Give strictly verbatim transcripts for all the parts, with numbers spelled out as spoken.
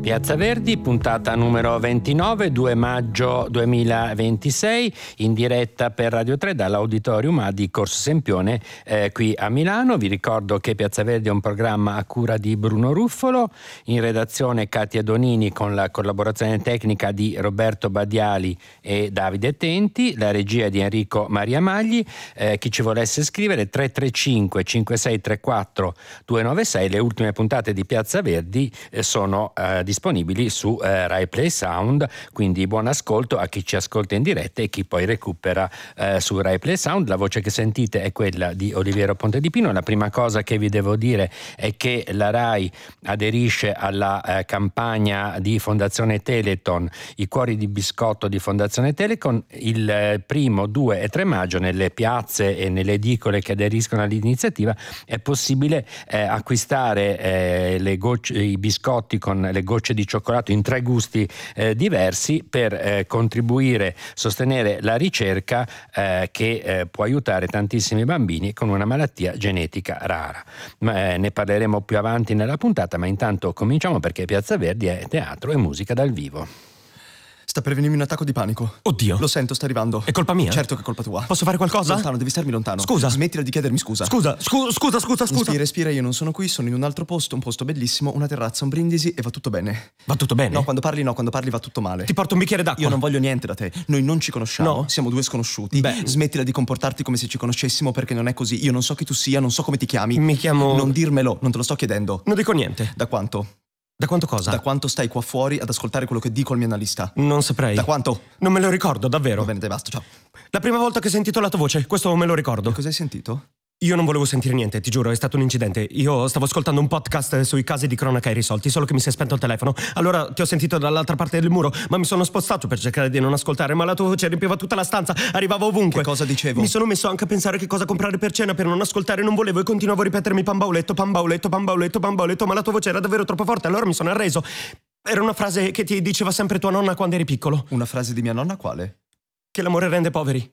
Piazza Verdi, puntata numero ventinove, due maggio duemilaventisei, in diretta per Radio tre dall'Auditorium A di Corso Sempione eh, qui a Milano. Vi ricordo che Piazza Verdi è un programma a cura di Bruno Ruffolo, in redazione Katia Donini con la collaborazione tecnica di Roberto Badiali e Davide Tenti, la regia di Enrico Maria Magli. Eh, chi ci volesse scrivere tre tre cinque cinque sei tre quattro due nove sei. Le ultime puntate di Piazza Verdi eh, sono eh, disponibili su eh, Rai Play Sound, quindi buon ascolto a chi ci ascolta in diretta e chi poi recupera eh, su Rai Play Sound. La voce che sentite è quella di Oliviero Pontedipino. La prima cosa che vi devo dire è che la Rai aderisce alla eh, campagna di Fondazione Telethon, i cuori di biscotto di Fondazione Telethon. Il eh, primo, due e tre maggio nelle piazze e nelle edicole che aderiscono all'iniziativa è possibile eh, acquistare eh, le gocce, i biscotti con le gocce di cioccolato in tre gusti eh, diversi per eh, contribuire, sostenere la ricerca eh, che eh, può aiutare tantissimi bambini con una malattia genetica rara. Ma, eh, ne parleremo più avanti nella puntata, ma intanto cominciamo, perché Piazza Verdi è teatro e musica dal vivo. Sta per venirmi un attacco di panico. Oddio. Lo sento, sta arrivando. È colpa mia? Certo che è colpa tua. Posso fare qualcosa? Lontano, devi starmi lontano. Scusa. Smettila di chiedermi scusa. Scusa, scu- scusa, scusa, scusa. Respira, respira, io non sono qui, sono in un altro posto, un posto bellissimo, una terrazza, un brindisi e va tutto bene. Va tutto bene? No, quando parli no, quando parli va tutto male. Ti porto un bicchiere d'acqua. Io non voglio niente da te. Noi non ci conosciamo, No. Siamo due sconosciuti. Beh. Smettila di comportarti come se ci conoscessimo, perché non è così. Io non so chi tu sia, non so come ti chiami. Mi chiamo... Non dirmelo, non te lo sto chiedendo. Non dico niente. Da quanto? Da quanto cosa? Da quanto stai qua fuori ad ascoltare quello che dico al mio analista? Non saprei. Da quanto? Non me lo ricordo, davvero. Va bene, dai, basta, ciao. La prima volta che ho sentito la tua voce, questo me lo ricordo. Cosa hai sentito? Io non volevo sentire niente, ti giuro, è stato un incidente. Io stavo ascoltando un podcast sui casi di cronaca irrisolti, solo che mi si è spento il telefono. Allora ti ho sentito dall'altra parte del muro, ma mi sono spostato per cercare di non ascoltare, ma la tua voce riempiva tutta la stanza, arrivava ovunque. Che cosa dicevo? Mi sono messo anche a pensare che cosa comprare per cena per non ascoltare, non volevo, e continuavo a ripetermi pambauletto, pambauletto, pambauletto, pambauletto, ma la tua voce era davvero troppo forte, allora mi sono arreso. Era una frase che ti diceva sempre tua nonna quando eri piccolo. Una frase di mia nonna quale? Che l'amore rende poveri.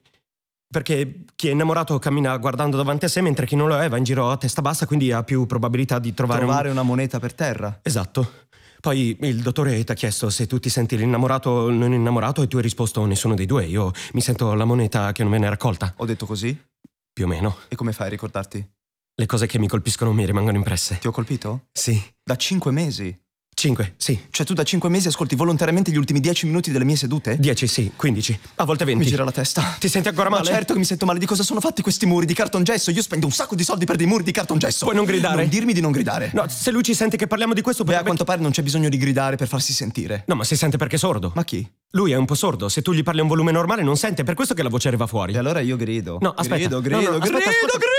Perché chi è innamorato cammina guardando davanti a sé, mentre chi non lo è va in giro a testa bassa, quindi ha più probabilità di trovare, Trovare un... una moneta per terra. Esatto. Poi il dottore ti ha chiesto se tu ti senti l'innamorato o non innamorato e tu hai risposto nessuno dei due. Io mi sento la moneta che non viene raccolta. Ho detto così? Più o meno. E come fai a ricordarti? Le cose che mi colpiscono mi rimangono impresse. Ti ho colpito? Sì. Da cinque mesi? Cinque, sì. Cioè tu da cinque mesi ascolti volontariamente gli ultimi dieci minuti delle mie sedute? Dieci, sì. Quindici. A volte venti. Mi gira la testa. Ti senti ancora male? Ma certo che mi sento male. Di cosa sono fatti questi muri di cartongesso? Io spendo un sacco di soldi per dei muri di cartongesso. Puoi non gridare? Non dirmi di non gridare. No, se lui ci sente che parliamo di questo... Beh, a potrebbe... quanto pare non c'è bisogno di gridare per farsi sentire. No, ma si sente perché è sordo. Ma chi? Lui è un po' sordo. Se tu gli parli a un volume normale non sente, per questo che la voce arriva fuori. E allora io grido. No, aspetta. Grido, No, grido, no, grido, aspetta, grido, ascolta. grido,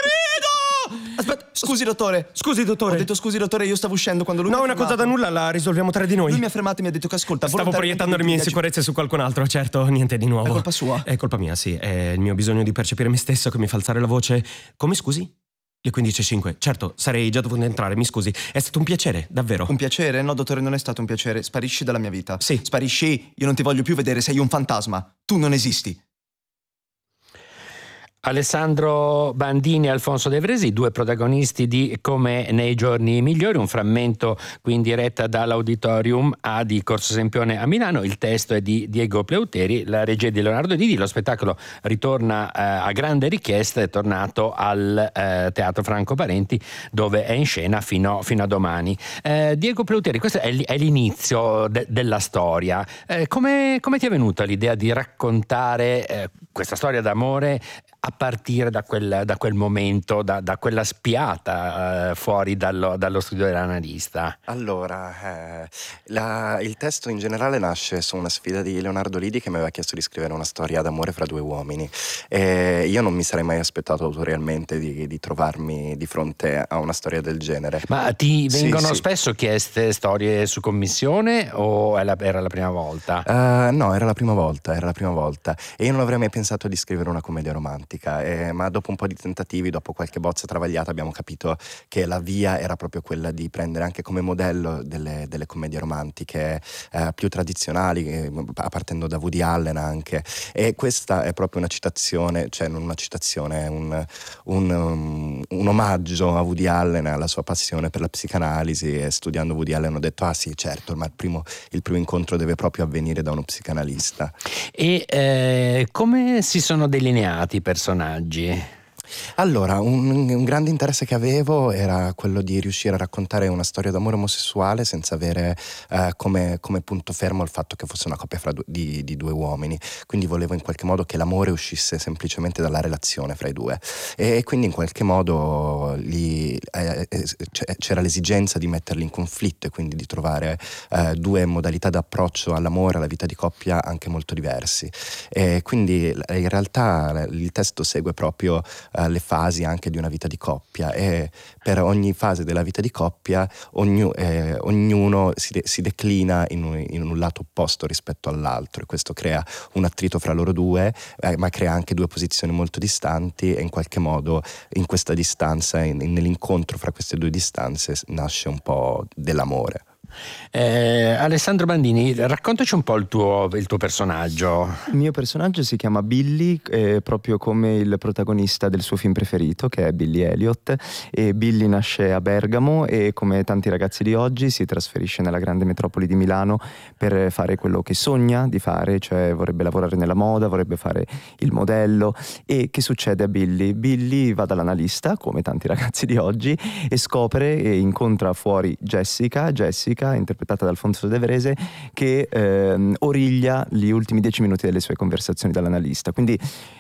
grido! Aspetta, scusi dottore. Scusi, dottore. Ho detto scusi dottore, io stavo uscendo quando lui No, mi ha una cosa da fermato. nulla, la risolviamo tra di noi. Lui mi ha fermato e mi ha detto che ascolta. Stavo proiettando le mie insicurezze su qualcun altro, certo, niente di nuovo. È colpa sua? È colpa mia, sì. È il mio bisogno di percepire me stesso che mi fa alzare la voce. Come, scusi? Le quindici e cinque. Certo, sarei già dovuto entrare, mi scusi. È stato un piacere, davvero. Un piacere? No, dottore, non è stato un piacere. Sparisci dalla mia vita. Sì. Sparisci. Io non ti voglio più vedere, sei un fantasma. Tu non esisti. Alessandro Bandini e Alfonso De Vresi, due protagonisti di Come nei giorni migliori, un frammento qui in diretta dall'Auditorium A di Corso Sempione a Milano. Il testo è di Diego Pleuteri, la regia è di Leonardo Didi. Lo spettacolo ritorna eh, a grande richiesta, è tornato al eh, Teatro Franco Parenti, dove è in scena fino, fino a domani. Eh, Diego Pleuteri, questo è, è l'inizio de- della storia. Eh, come, come ti è venuta l'idea di raccontare eh, questa storia d'amore a partire da quel, da quel momento, da, da quella spiata eh, fuori dallo, dallo studio dell'analista? Allora, eh, la, il testo in generale nasce su una sfida di Leonardo Lidi, che mi aveva chiesto di scrivere una storia d'amore fra due uomini. E io non mi sarei mai aspettato autorialmente di, di trovarmi di fronte a una storia del genere. Ma ti vengono sì, sì. spesso chieste storie su commissione o è la, era la prima volta? Uh, no, era la prima volta, era la prima volta. E io non avrei mai pensato di scrivere una commedia romantica. romantica, eh, ma dopo un po' di tentativi, dopo qualche bozza travagliata, abbiamo capito che la via era proprio quella di prendere anche come modello delle, delle commedie romantiche eh, più tradizionali, eh, partendo da Woody Allen anche, e questa è proprio una citazione, cioè non una citazione, è un, un, um, un omaggio a Woody Allen, alla sua passione per la psicanalisi, e studiando Woody Allen ho detto ah sì certo, ma il primo, il primo incontro deve proprio avvenire da uno psicanalista. E eh, come si sono delineati i personaggi? Allora, un, un grande interesse che avevo era quello di riuscire a raccontare una storia d'amore omosessuale senza avere eh, come, come punto fermo il fatto che fosse una coppia fra du- di, di due uomini. Quindi volevo in qualche modo che l'amore uscisse semplicemente dalla relazione fra i due, e quindi in qualche modo lì, eh, c'era l'esigenza di metterli in conflitto e quindi di trovare eh, due modalità d'approccio all'amore, alla vita di coppia anche molto diversi. E quindi in realtà il testo segue proprio Uh, le fasi anche di una vita di coppia, e per ogni fase della vita di coppia ognu- eh, ognuno si, de- si declina in un, in un lato opposto rispetto all'altro, e questo crea un attrito fra loro due, eh, ma crea anche due posizioni molto distanti, e in qualche modo in questa distanza, in, in, nell'incontro fra queste due distanze nasce un po' dell'amore. Eh, Alessandro Bandini, raccontaci un po' il tuo, il tuo personaggio. Il mio personaggio si chiama Billy, eh, proprio come il protagonista del suo film preferito, che è Billy Elliot. E Billy nasce a Bergamo e, come tanti ragazzi di oggi, si trasferisce nella grande metropoli di Milano per fare quello che sogna di fare, cioè vorrebbe lavorare nella moda, vorrebbe fare il modello. E che succede a Billy? Billy va dall'analista, come tanti ragazzi di oggi, e scopre e incontra fuori Jessica, Jessica interpretata da Alfonso De Vrese, che ehm, origlia gli ultimi dieci minuti delle sue conversazioni dall'analista. Quindi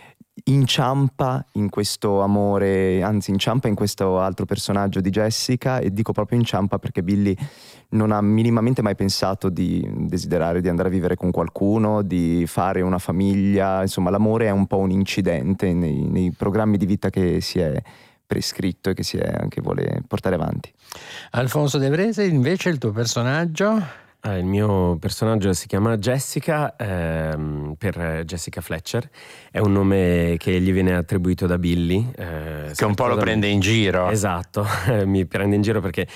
inciampa in questo amore, anzi inciampa in questo altro personaggio di Jessica, e dico proprio inciampa perché Billy non ha minimamente mai pensato di desiderare di andare a vivere con qualcuno, di fare una famiglia. Insomma, l'amore è un po' un incidente nei, nei programmi di vita che si è prescritto e che si è, che vuole portare avanti. Alfonso De Vrese, invece, il tuo personaggio? Ah, il mio personaggio si chiama Jessica, ehm, per Jessica Fletcher. È un nome che gli viene attribuito da Billy, eh, che un po' lo prende in giro. Esatto, mi prende in giro perché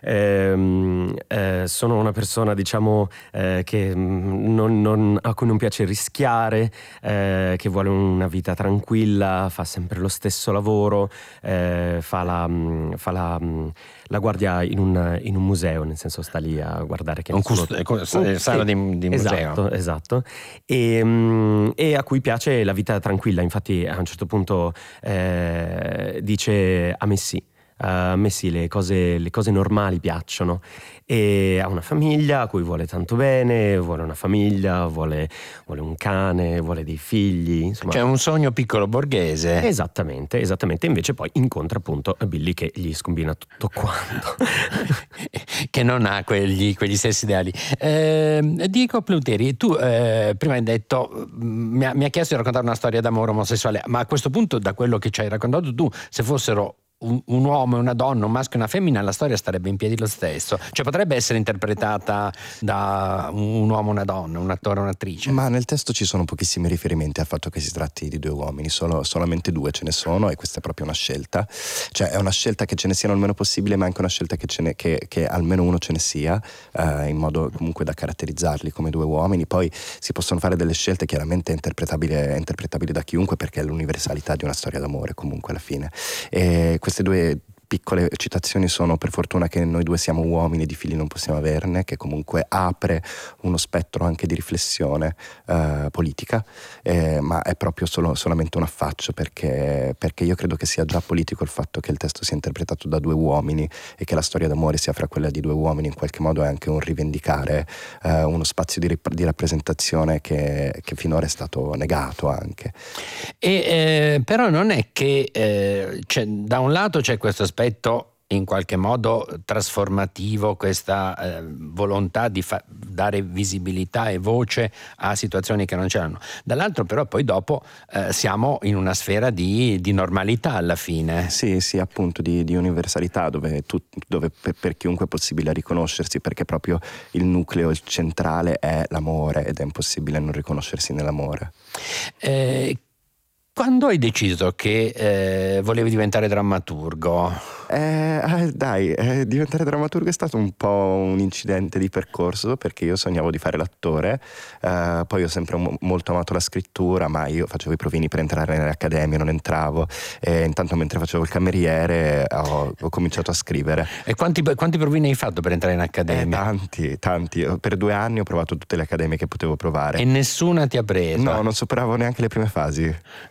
ehm, eh, sono una persona, diciamo, eh, che non, non, a cui non piace rischiare, eh, che vuole una vita tranquilla, fa sempre lo stesso lavoro, eh, fa la, fa la, la guardia in un, in un museo, nel senso sta lì a guardare che un nessuno... cust- uh, sala di, di esatto, museo. Esatto, e, e a cui piace la vita tranquilla. Infatti a un certo punto eh, dice a me sì. A me sì, le cose, le cose normali piacciono, e ha una famiglia a cui vuole tanto bene, vuole una famiglia, vuole, vuole un cane, vuole dei figli, insomma. Cioè un sogno piccolo borghese. Esattamente, esattamente. Invece poi incontra appunto Billy che gli scombina tutto quanto. Che non ha quegli, quegli stessi ideali. Eh, Diego Pleuteri, tu eh, prima hai detto, mi ha, mi ha chiesto di raccontare una storia d'amore omosessuale, ma a questo punto, da quello che ci hai raccontato tu, se fossero Un, un uomo e una donna, un maschio e una femmina, la storia starebbe in piedi lo stesso. Cioè potrebbe essere interpretata da un uomo e una donna, un attore e un'attrice. Ma nel testo ci sono pochissimi riferimenti al fatto che si tratti di due uomini, solo, solamente due ce ne sono, e questa è proprio una scelta. Cioè è una scelta che ce ne siano il meno possibile, ma anche una scelta che, ce ne, che, che almeno uno ce ne sia, eh, in modo comunque da caratterizzarli come due uomini. Poi si possono fare delle scelte chiaramente interpretabili, interpretabili da chiunque, perché è l'universalità di una storia d'amore comunque alla fine. E queste due piccole citazioni sono: per fortuna che noi due siamo uomini e di figli non possiamo averne, che comunque apre uno spettro anche di riflessione eh, politica, eh, ma è proprio solo, solamente un affaccio, perché, perché io credo che sia già politico il fatto che il testo sia interpretato da due uomini, e che la storia d'amore sia fra quella di due uomini in qualche modo è anche un rivendicare eh, uno spazio di, rip- di rappresentazione che, che finora è stato negato anche. E, eh, però non è che eh, c'è, da un lato c'è questo aspetto in qualche modo trasformativo, questa eh, volontà di fa- dare visibilità e voce a situazioni che non c'erano. Dall'altro però poi dopo eh, siamo in una sfera di, di normalità alla fine. Sì, sì, appunto di, di universalità, dove, tu, dove per, per chiunque è possibile riconoscersi, perché proprio il nucleo, il centrale è l'amore, ed è impossibile non riconoscersi nell'amore. Eh, Quando hai deciso che eh, volevi diventare drammaturgo? Eh, eh, dai, eh, diventare drammaturgo è stato un po' un incidente di percorso, perché io sognavo di fare l'attore, eh, poi ho sempre mo- molto amato la scrittura, ma io facevo i provini per entrare nelle accademie, non entravo, e intanto mentre facevo il cameriere ho, ho cominciato a scrivere. E quanti, quanti provini hai fatto per entrare in Eh, accademia? tanti, tanti. Per due anni ho provato tutte le accademie che potevo provare. E nessuna ti ha preso? No, non superavo neanche le prime fasi,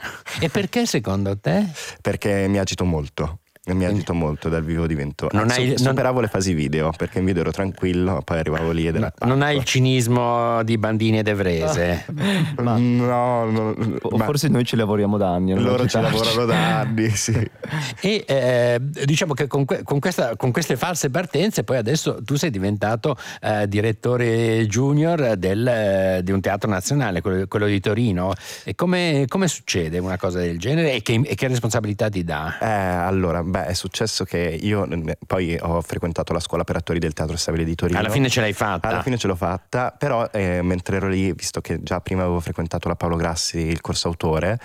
E perché secondo te? perché mi agito molto. Mi agito molto, dal vivo divento. Non So- hai- non- superavo le fasi video, perché in video ero tranquillo, poi arrivavo lì ed era No, non hai il pacco. cinismo di Bandini e Devrese? Ma- No, no, O ma forse noi ci lavoriamo da anni. a non loro ci agitarci. lavorano da anni, sì. E eh, diciamo che con, que- con questa- con queste false partenze poi adesso tu sei diventato eh, direttore junior del, eh, di un teatro nazionale, quello, quello di Torino. E come, come succede una cosa del genere e che, e che responsabilità ti dà? Eh, allora, beh, è successo che io eh, poi ho frequentato la scuola per attori del Teatro Stabile di Torino. Alla fine ce l'hai fatta? Alla fine ce l'ho fatta, però eh, mentre ero lì, visto che già prima avevo frequentato la Paolo Grassi, il corso autore,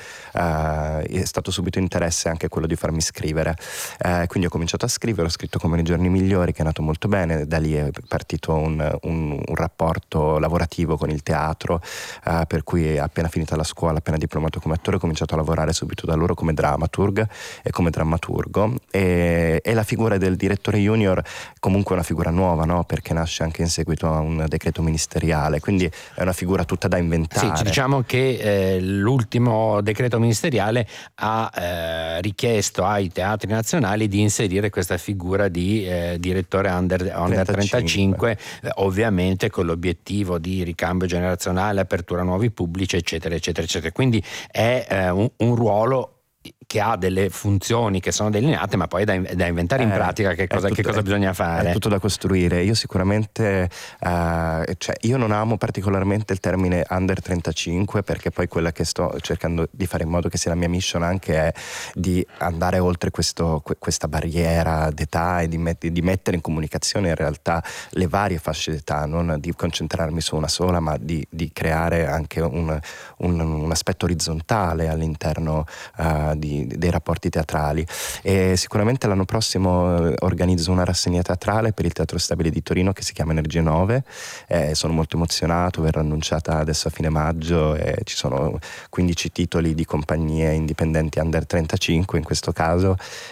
eh, è stato subito interesse anche quello di farmi scrivere. Eh, quindi ho cominciato a scrivere, ho scritto Come nei giorni migliori, che è nato molto bene, da lì è partito un, un, un rapporto lavorativo con il teatro, eh, per cui appena finita la scuola, appena diplomato come attore, ho cominciato a lavorare subito da loro come dramaturg e come drammaturgo. E, e la figura del direttore junior comunque è una figura nuova, no? Perché nasce anche in seguito a un decreto ministeriale, quindi è una figura tutta da inventare. Sì, diciamo che eh, l'ultimo decreto ministeriale ha eh, richiesto ai teatri nazionali di inserire questa figura di eh, direttore under, under trentacinque, eh, ovviamente con l'obiettivo di ricambio generazionale, apertura a nuovi pubblici, eccetera, eccetera, eccetera. Quindi è eh, un, un ruolo che ha delle funzioni che sono delineate, ma poi è da, da inventare in Eh, pratica che è cosa, che tutto- cosa è- bisogna fare. È tutto da costruire. Io sicuramente, eh, cioè io non amo particolarmente il termine under trentacinque, perché poi quella che sto cercando di fare in modo che sia la mia mission anche è di andare oltre questo, que- questa barriera d'età e di, met- di mettere in comunicazione in realtà le varie fasce d'età, non di concentrarmi su una sola, ma di, di creare anche un, un, un aspetto orizzontale all'interno eh, di dei rapporti teatrali. E sicuramente l'anno prossimo organizzo una rassegna teatrale per il Teatro Stabile di Torino che si chiama Energie nove, eh, sono molto emozionato, verrà annunciata adesso a fine maggio e ci sono quindici titoli di compagnie indipendenti under trentacinque in questo caso,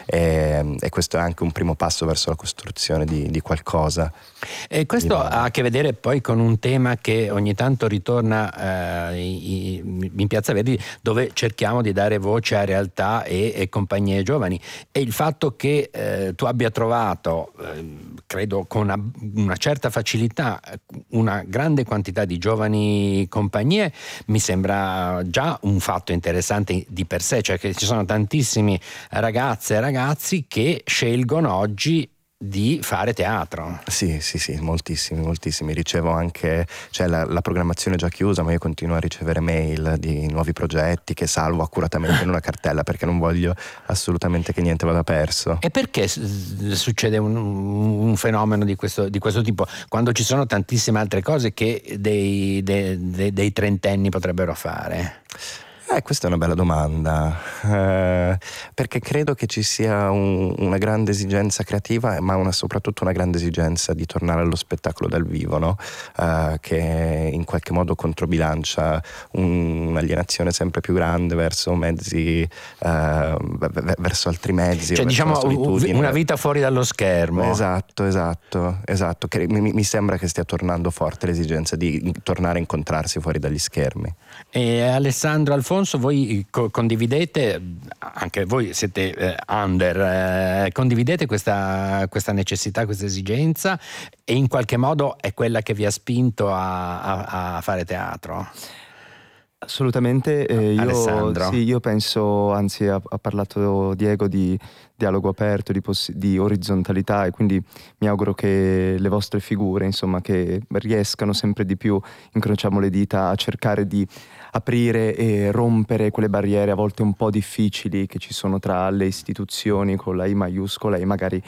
e, e questo è anche un primo passo verso la costruzione di, di qualcosa. E questo Di nuovo. ha a che vedere poi con un tema che ogni tanto ritorna eh, in in Piazza Verdi, dove cerchiamo di dare voce a realtà e, e compagnie giovani, e il fatto che eh, tu abbia trovato, eh, credo con una, una certa facilità, una grande quantità di giovani compagnie, mi sembra già un fatto interessante di per sé, cioè che ci sono tantissimi ragazze e ragazzi che scelgono oggi di fare teatro. Sì, sì, sì, moltissimi, moltissimi. Ricevo anche, cioè la, la programmazione è già chiusa, ma io continuo a ricevere mail di nuovi progetti che salvo accuratamente in una cartella, perché non voglio assolutamente che niente vada perso. E perché s- succede un, un fenomeno di questo, di questo tipo, quando ci sono tantissime altre cose che dei, dei, dei, dei trentenni potrebbero fare? Eh, questa è una bella domanda, eh, perché credo che ci sia un, una grande esigenza creativa, ma una, soprattutto una grande esigenza di tornare allo spettacolo dal vivo, no? Eh, che in qualche modo controbilancia un, un'alienazione sempre più grande verso mezzi, eh, verso altri mezzi. Cioè, verso diciamo, la solitudine. una vita fuori dallo schermo. Esatto, esatto, esatto. Che mi, mi sembra che stia tornando forte l'esigenza di tornare a incontrarsi fuori dagli schermi. E Alessandro Alfonso, voi co- condividete, anche voi siete eh, under, eh, condividete questa, questa necessità, questa esigenza, e in qualche modo è quella che vi ha spinto a, a, a fare teatro? Assolutamente, eh, io, Alessandro? sì, io penso, anzi ha, ha parlato Diego di dialogo aperto, di, poss- di orizzontalità, e quindi mi auguro che le vostre figure, insomma, che riescano sempre di più, incrociamo le dita, a cercare di aprire e rompere quelle barriere a volte un po' difficili che ci sono tra le istituzioni con la I maiuscola e magari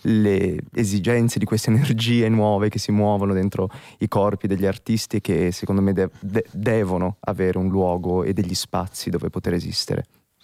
le esigenze di queste energie nuove che si muovono dentro i corpi degli artisti e che secondo me de- de- devono avere un luogo e degli spazi dove poter esistere.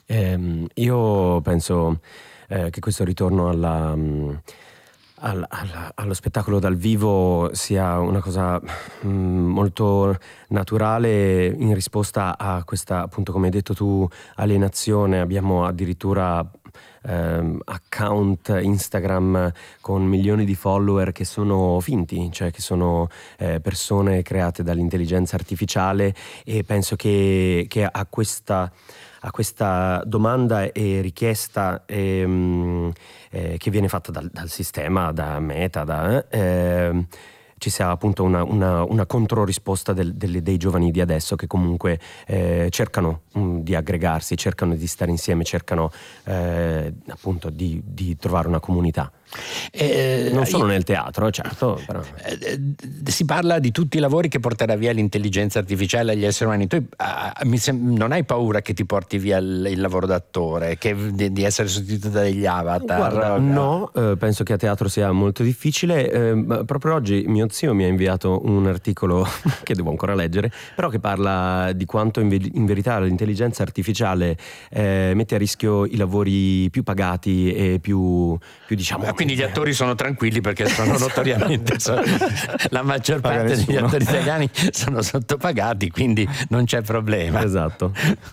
Ehm, io penso eh, che questo ritorno alla, mh, al- al- allo spettacolo dal vivo sia una cosa mh, molto naturale in risposta a questa, appunto, come hai detto tu, alienazione. Abbiamo addirittura ehm, account Instagram con milioni di follower che sono finti, cioè che sono eh, persone create dall'intelligenza artificiale, e penso che, che a questa a questa domanda e richiesta ehm, eh, che viene fatta dal, dal sistema, da Meta, da, eh, ehm, ci sia appunto una, una, una controrisposta del, delle- dei giovani di adesso, che comunque eh, cercano mm, di aggregarsi, cercano di stare insieme, cercano eh, appunto di, di trovare una comunità. Eh, Non solo io- nel teatro, certo, però. Eh, eh, si parla di tutti i lavori che porterà via l'intelligenza artificiale agli esseri umani. Tu ah, mi sem- non hai paura che ti porti via il, il lavoro d'attore, che, di, di essere sostituito dagli avatar? Guarda, no, eh, penso che a teatro sia molto difficile. Eh, ma proprio oggi mio zio mi ha inviato un articolo che devo ancora leggere, però che parla di quanto in, ve- in verità l'intelligenza artificiale eh, mette a rischio i lavori più pagati e più, più diciamo... Ah, quindi gli attori sono tranquilli, perché sono notoriamente so- la maggior Paga parte degli nessuno. attori italiani sono sottopagati, quindi non c'è problema. Esatto.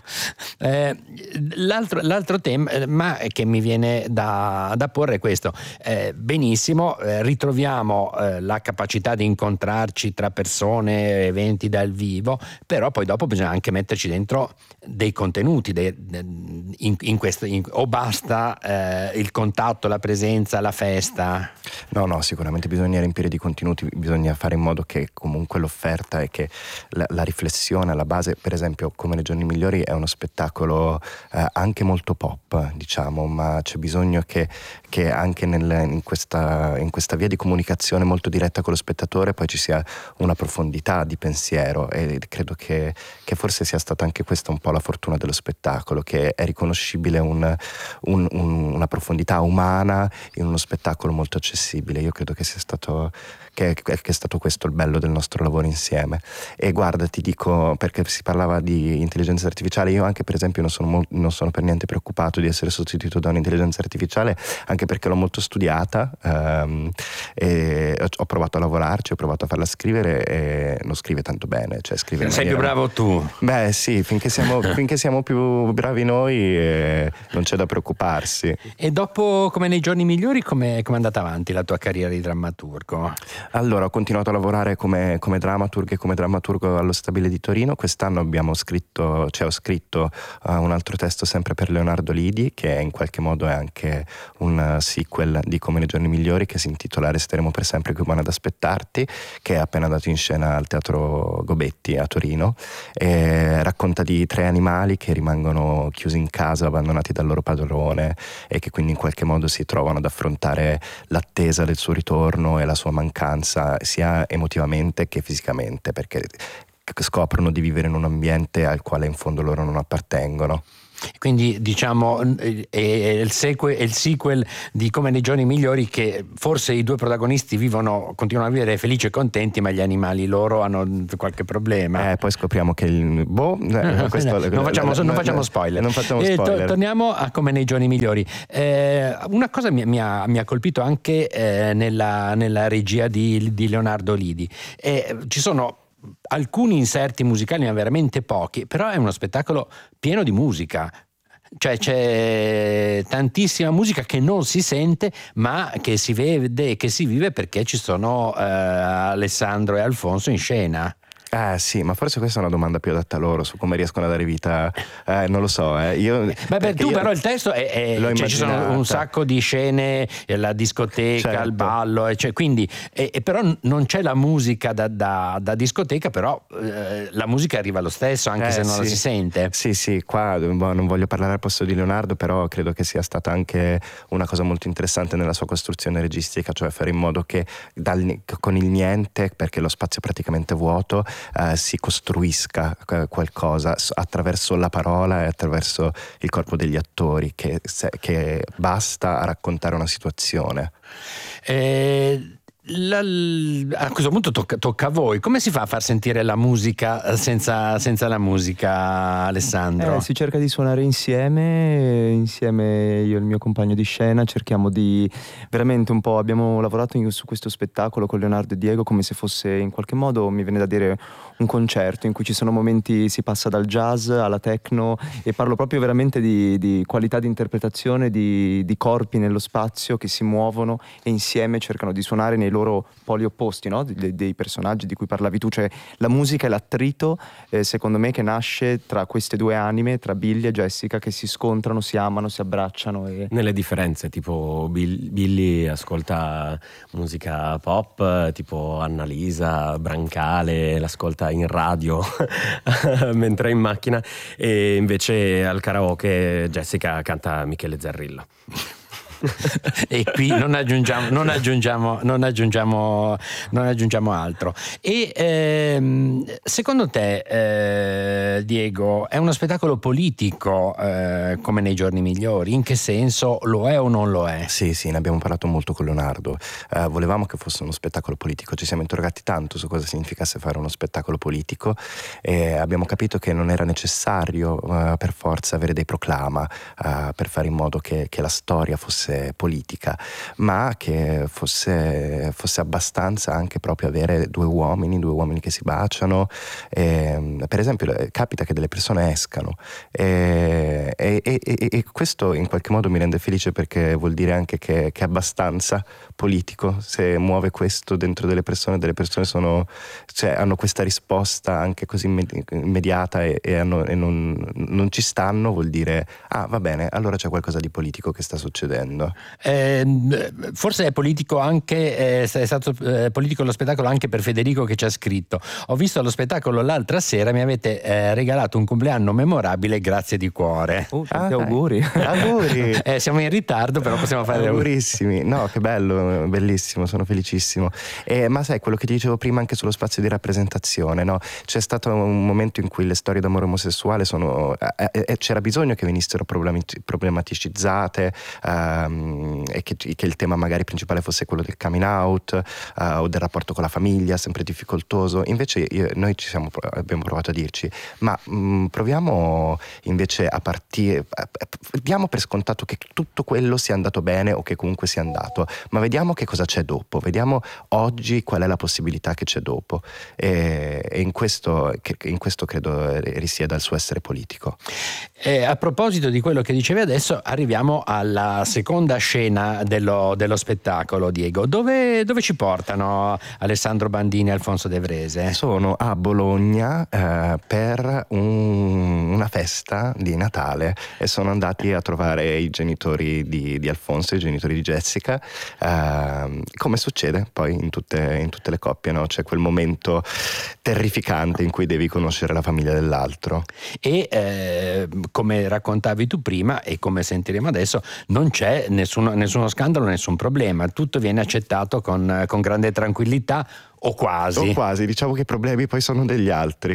Eh, l'altro, l'altro tema eh, ma che mi viene da, da porre è questo. Eh, benissimo, eh, ritroviamo eh, la capacità di incontrarci tra persone, eventi dal vivo, però poi dopo bisogna anche metterci dentro dei contenuti dei- in, in questo, in- o basta eh, il contatto, la presenza, la festa. No, no, sicuramente bisogna riempire di contenuti, bisogna fare in modo che comunque l'offerta e che la, la riflessione alla base, per esempio Come nei giorni migliori è uno spettacolo eh, anche molto pop, diciamo, ma c'è bisogno che, che anche nel- in, questa, in questa via di comunicazione molto diretta con lo spettatore poi ci sia una profondità di pensiero, e credo che, che forse sia stata anche questa un po' la fortuna dello spettacolo, che è riconoscibile un- un- un- una profondità umana in uno spettacolo molto accessibile. Io credo che sia stato che, che è stato questo il bello del nostro lavoro insieme. E guarda, ti dico, perché si parlava di intelligenza artificiale, io anche per esempio non sono, mol- non sono per niente preoccupato di essere sostituito da un'intelligenza artificiale, anche perché l'ho molto studiata, ehm, e ho, ho provato a lavorarci, ho provato a farla scrivere, e non scrive tanto bene, cioè scrive in Sei più maniera- bravo tu. Beh sì, finché siamo, finché siamo più bravi noi eh, non c'è da preoccuparsi. E dopo Come nei giorni migliori, come è andata avanti la tua carriera di drammaturgo? Allora, ho continuato a lavorare come, come dramaturg e come drammaturgo allo Stabile di Torino. Quest'anno abbiamo scritto, cioè ho scritto uh, un altro testo sempre per Leonardo Lidi, che in qualche modo è anche un uh, sequel di Come nei giorni migliori, che si intitola Resteremo per sempre qui buona ad aspettarti, che è appena andato in scena al Teatro Gobetti a Torino. E racconta di tre animali che rimangono chiusi in casa, abbandonati dal loro padrone, e che quindi in qualche modo si trovano ad affrontare l'attesa del suo ritorno e la sua mancanza, sia emotivamente che fisicamente, perché scoprono di vivere in un ambiente al quale in fondo loro non appartengono. Quindi diciamo è è il, sequel, è il sequel di Come nei giorni migliori, che forse i due protagonisti vivono, continuano a vivere felici e contenti, ma gli animali loro hanno qualche problema. Eh, poi scopriamo che il boh, eh, questo- non facciamo, non eh, facciamo spoiler. Non facciamo Eh, to- spoiler. torniamo a Come nei giorni migliori. Eh, una cosa mi, mi ha, mi ha colpito anche eh, nella, nella regia di, di Leonardo Lidi. Eh, ci sono alcuni inserti musicali, ma veramente pochi, però è uno spettacolo pieno di musica. Cioè c'è tantissima musica che non si sente, ma che si vede e che si vive, perché ci sono eh, Alessandro e Alfonso in scena. Eh sì, ma forse questa è una domanda più adatta a loro, su come riescono a dare vita. Eh, non lo so, eh. Io, Beh, beh, perché tu io però il testo è, è- l'ho cioè, ci sono immaginata. un sacco di scene, eh, la discoteca, Certo. il ballo, e cioè, quindi e, e però non c'è la musica da, da- da discoteca, però eh, la musica arriva lo stesso, anche Eh, se non la sì. si sente. Sì, sì, qua boh, non voglio parlare al posto di Leonardo, però credo che sia stata anche una cosa molto interessante nella sua costruzione registica, cioè fare in modo che dal- con il niente, perché lo spazio è praticamente vuoto, eh, si costruisca eh, qualcosa s- attraverso la parola e attraverso il corpo degli attori, che, se- che basta a raccontare una situazione. Eh, La, a questo punto tocca, tocca a voi. Come si fa a far sentire la musica senza, senza la musica, Alessandro? Eh, si cerca di suonare insieme, insieme io e il mio compagno di scena cerchiamo di veramente un po', abbiamo lavorato in, su questo spettacolo con Leonardo e Diego come se fosse in qualche modo, mi viene da dire, un concerto in cui ci sono momenti, si passa dal jazz alla techno, e parlo proprio veramente di, di qualità di interpretazione, di, di corpi nello spazio che si muovono e insieme cercano di suonare nei loro poli opposti, no? De- dei personaggi di cui parlavi tu, cioè la musica è l'attrito, eh, secondo me, che nasce tra queste due anime, tra Billy e Jessica, che si scontrano, si amano, si abbracciano. E... Nelle differenze, tipo Bill- Billy ascolta musica pop, tipo Annalisa, Brancale, l'ascolta in radio mentre è in macchina, e invece al karaoke Jessica canta Michele Zarrillo. E qui non aggiungiamo, non aggiungiamo, non aggiungiamo, non aggiungiamo altro. E ehm, secondo te, eh, Diego, è uno spettacolo politico eh, come nei giorni migliori? In che senso lo è o non lo è? Sì, sì, ne abbiamo parlato molto con Leonardo. Uh, volevamo che fosse uno spettacolo politico, ci siamo interrogati tanto su cosa significasse fare uno spettacolo politico e abbiamo capito che non era necessario uh, per forza avere dei proclama uh, per fare in modo che, che la storia fosse politica, ma che fosse, fosse abbastanza anche proprio avere due uomini, due uomini che si baciano. E, per esempio, capita che delle persone escano e, e, e, e questo in qualche modo mi rende felice, perché vuol dire anche che, che è abbastanza politico. Se muove questo dentro delle persone, delle persone sono, cioè, hanno questa risposta anche così immediata e, e, hanno, e non, non ci stanno, vuol dire ah, va bene, allora c'è qualcosa di politico che sta succedendo. Eh, forse è politico anche, eh, è stato eh, politico lo spettacolo anche per Federico, che ci ha scritto: ho visto lo spettacolo l'altra sera, mi avete eh, regalato un compleanno memorabile, grazie di cuore. Oh, tanti ah, auguri. Auguri. Eh, siamo in ritardo, però possiamo fare augurissimi. No, che bello, bellissimo, sono felicissimo. Eh, ma sai, quello che ti dicevo prima anche sullo spazio di rappresentazione, no? C'è stato un momento in cui le storie d'amore omosessuale sono eh, eh, c'era bisogno che venissero problematicizzate, eh, e che, che il tema magari principale fosse quello del coming out uh, o del rapporto con la famiglia, sempre difficoltoso. Invece io, noi ci siamo, abbiamo provato a dirci ma mh, proviamo invece a partire, diamo per scontato che tutto quello sia andato bene o che comunque sia andato, ma vediamo che cosa c'è dopo, vediamo oggi qual è la possibilità che c'è dopo, e, e in questo in questo credo risieda il suo essere politico. E a proposito di quello che dicevi adesso, arriviamo alla seconda scena dello, dello spettacolo, Diego. Dove, dove ci portano Alessandro Bandini e Alfonso De Vrese? Sono a Bologna eh, per un, una festa di Natale e sono andati a trovare i genitori di, di Alfonso e i genitori di Jessica, eh, come succede poi in tutte, in tutte le coppie, no? C'è quel momento terrificante in cui devi conoscere la famiglia dell'altro. E eh, come raccontavi tu prima e come sentiremo adesso, non c'è nessuno, nessuno scandalo, nessun problema, tutto viene accettato con, con grande tranquillità, o quasi. O quasi, diciamo che i problemi poi sono degli altri.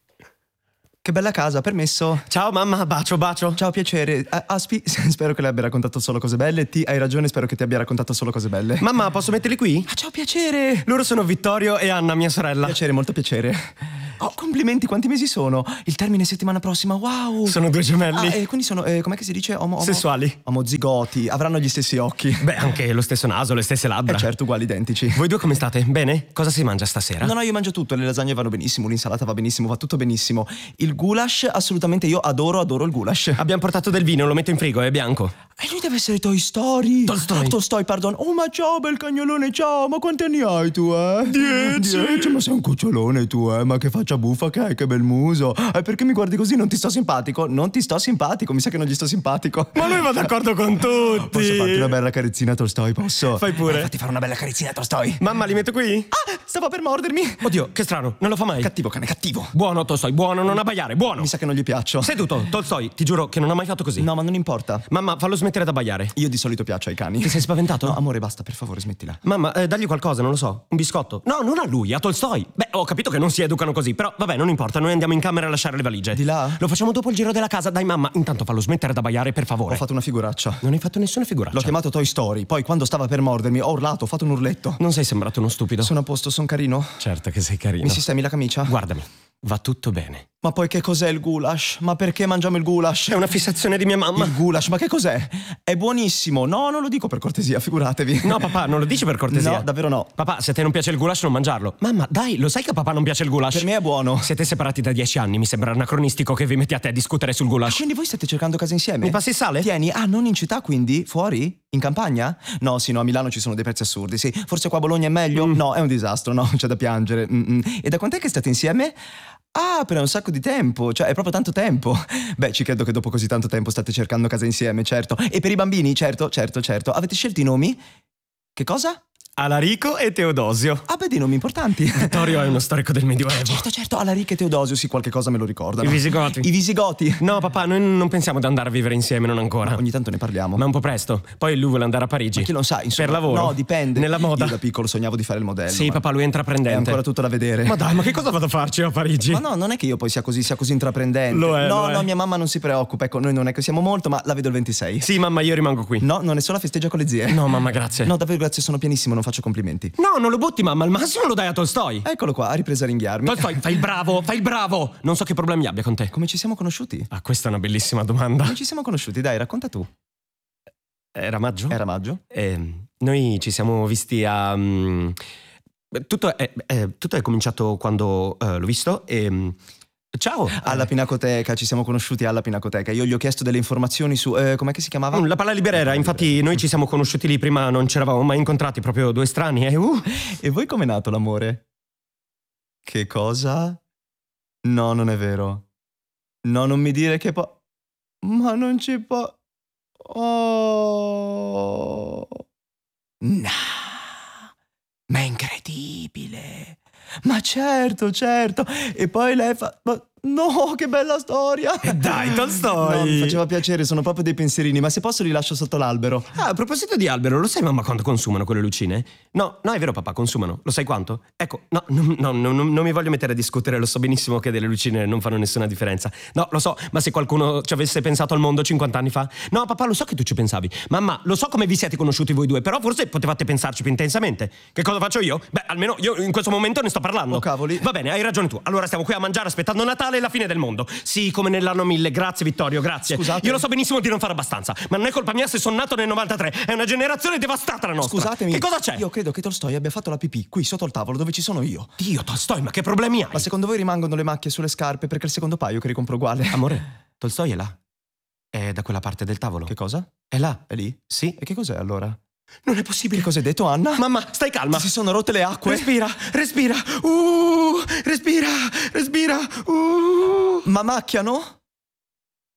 Che bella casa, permesso? Ciao mamma, bacio, bacio. Ciao, piacere. Ah, Aspi, spero che le abbia raccontato solo cose belle. Ti hai ragione, spero che ti abbia raccontato solo cose belle. Mamma, posso metterli qui? Ah, ciao, piacere. Loro sono Vittorio e Anna, mia sorella. Piacere, molto piacere. Oh, complimenti, quanti mesi sono? Il termine settimana prossima, wow. Sono due gemelli. Ah, e quindi sono, eh, com'è che si dice? Omo, omo, Sessuali. Omozigoti, avranno gli stessi occhi. Beh, anche lo stesso naso, le stesse labbra. Eh certo, uguali identici. Voi due come state? Bene? Cosa si mangia stasera? No, no, io mangio tutto, le lasagne vanno benissimo, l'insalata va benissimo, va tutto benissimo. Il goulash, assolutamente, io adoro, adoro il goulash. Abbiamo portato del vino, lo metto in frigo, è bianco. E lui deve essere Toy Story. Tolstoi. Tolstoi, pardon. Oh, ma ciao, bel cagnolone, ciao. Ma quanti anni hai tu, eh? Dieci. Dieci, ma sei un cucciolone tu, eh? Ma che faccia buffa che hai, che bel muso. E perché mi guardi così? Non ti sto simpatico? Non ti sto simpatico, mi sa che non gli sto simpatico. Ma lui va d'accordo con tutti. Posso farti una bella carizzina, Tolstoi, posso? Fai pure. Eh, fatti fare una bella carizzina, Tolstoi. Mamma, li metto qui? Ah, stava per mordermi. Oddio, che strano, non lo fa mai. Cattivo cane, cattivo. Buono, Tolstoi, buono, non abbaiare, buono. Mi sa che non gli piaccio. Seduto, Tolstoi, ti giuro che non ha mai fatto così. No, ma non importa. Mamma, fallo smettere d'abbaiare. Io di solito piaccio ai cani. Ti sei spaventato? No, amore, basta, per favore, smettila. Mamma, eh, dagli qualcosa, non lo so. Un biscotto. No, non a lui, a Tolstoi. Beh, ho capito che non si educano così, però vabbè, non importa, noi andiamo in camera a lasciare le valigie. Di là? Lo facciamo dopo il giro della casa. Dai, mamma, intanto fallo smettere d'abbaiare, per favore. Ho fatto una figuraccia. Non hai fatto nessuna figuraccia. L'ho chiamato Toy Story, poi quando stava per mordermi ho urlato, ho fatto un urletto. Non sei sembrato uno stupido. Sono a posto, sono carino. Certo che sei carino. Mi sistemi la camicia? Guardami, va tutto bene. Ma poi che cos'è il goulash? Ma perché mangiamo il goulash? È una fissazione di mia mamma. Il goulash, ma che cos'è? È buonissimo. No, non lo dico per cortesia, figuratevi. No, papà, non lo dici per cortesia. No, davvero no. Papà, se a te non piace il goulash non mangiarlo. Mamma, dai, lo sai che a papà non piace il goulash? Per me è buono. Siete separati da dieci anni, mi sembra anacronistico che vi mettiate a discutere sul goulash. Quindi voi state cercando casa insieme? Mi passi il sale? Tieni, ah, non in città quindi? Fuori? In campagna? No, sì, no, a Milano ci sono dei prezzi assurdi, sì. Forse qua a Bologna è meglio? Mm. No, è un disastro, no, c'è da piangere. Mm-mm. E da quant'è che state insieme? Ah, per un sacco di tempo, cioè è proprio tanto tempo. Beh, ci credo che dopo così tanto tempo state cercando casa insieme, certo. E per i bambini? Certo, certo, certo. Avete scelto i nomi? Che cosa? Alarico e Teodosio. Ah, beh, dei nomi importanti. Vittorio è uno storico del Medioevo. Certo, certo, Alarico e Teodosio, sì, qualche cosa me lo ricordano. I Visigoti. I Visigoti. No, papà, noi non pensiamo di andare a vivere insieme, non ancora. Ma ogni tanto ne parliamo. Ma un po' presto. Poi lui vuole andare a Parigi. Ma chi lo sa, insomma. Per lavoro? No, dipende. Nella moda? Io da piccolo sognavo di fare il modello. Sì, ma papà, lui è intraprendente. è ancora tutto da vedere. Ma dai, ma che cosa vado a farci a Parigi? Ma no, non è che io poi sia così, sia così intraprendente. Lo è, No, lo è. no, mia mamma non si preoccupa. Ecco, noi non è che siamo molto, ma la vedo il ventisei. Sì, mamma, io rimango qui. No, non è solo festeggia con le zie. No, mamma, grazie. No, davvero grazie, sono pienissimo, non faccio complimenti. No, non lo butti, mamma, al massimo lo dai a Tolstoi. Eccolo qua, ha ripreso a ringhiarmi. Tolstoi, fai il bravo, fai il bravo. Non so che problemi abbia con te. Come ci siamo conosciuti? Ah, questa è una bellissima domanda. Come ci siamo conosciuti? Dai, racconta tu. Era maggio? Era maggio? Eh, noi ci siamo visti a... mm, tutto, è, è- tutto è cominciato quando eh, l'ho visto e... mm, ciao! Alla Pinacoteca, ci siamo conosciuti alla Pinacoteca. Io gli ho chiesto delle informazioni su... Eh, com'è che si chiamava? Mm, La Palla Liberera, infatti noi ci siamo conosciuti lì, prima non ci eravamo mai incontrati, proprio due strani, eh? Uh. E voi com'è nato l'amore? Che cosa? No, non è vero. No, non mi dire che poi... Ma non ci può... Oh... No! Ma è incredibile! Ma certo, certo! E poi lei fa... ma- No, che bella storia! E dai, Tolstoi! No, mi faceva piacere, sono proprio dei pensierini, ma se posso li lascio sotto l'albero. Ah, a proposito di albero, lo sai mamma quanto consumano quelle lucine? No, no, è vero papà, consumano. Lo sai quanto? Ecco, no, no, no, no, no, non mi voglio mettere a discutere, lo so benissimo che delle lucine non fanno nessuna differenza. No, lo so, ma se qualcuno ci avesse pensato al mondo cinquanta anni fa... No, papà, lo so che tu ci pensavi. Mamma, lo so come vi siete conosciuti voi due, però forse potevate pensarci più intensamente. Che cosa faccio io? Beh, almeno io in questo momento ne sto parlando. Oh, cavoli. Va bene, hai ragione tu. Allora stiamo qui a mangiare aspettando Natale e la fine del mondo. Sì, come nell'anno mille. Grazie Vittorio, grazie. Scusate. Io lo so benissimo di non fare abbastanza, ma non è colpa mia se sono nato nel novantatré. È una generazione devastata la nostra. Scusatemi. Che cosa c'è? Io credo che Tolstoi abbia fatto la pipì qui sotto il tavolo dove ci sono io. Dio, Tolstoi, ma che problemi hai? Ma secondo voi rimangono le macchie sulle scarpe perché il secondo paio che ricompro uguale? Amore, Tolstoi è là. È da quella parte del tavolo. Che cosa? È là. È lì? Sì. E che cos'è allora? Non è possibile. Che cosa hai detto, Anna? Mamma, stai calma. Ti si sono rotte le acque? Respira, respira. Uh, respira, respira. Uh. Ma macchiano?